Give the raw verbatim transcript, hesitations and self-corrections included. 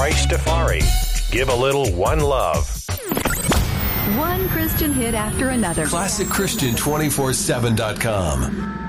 Bryce Defari. Give a little one love. One Christian hit after another. Classic Christian two forty-seven dot com.